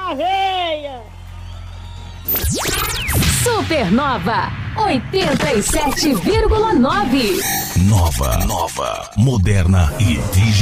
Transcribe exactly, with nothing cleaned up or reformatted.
na veia. Supernova oitenta e sete vírgula nove. Nova, nova, moderna e digital.